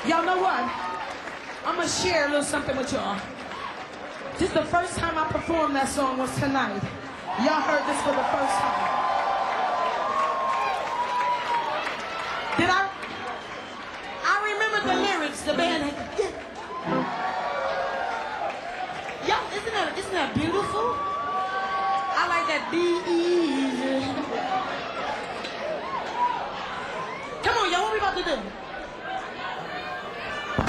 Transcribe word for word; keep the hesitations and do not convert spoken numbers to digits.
Y'all know what? I'm gonna share a little something with y'all. This is the first time I performed that song was tonight. Y'all heard this for the first time. Did I? I remember the lyrics, the band. Y'all, isn't that, isn't that beautiful? I like that be easy. Come on, y'all, what we about to do?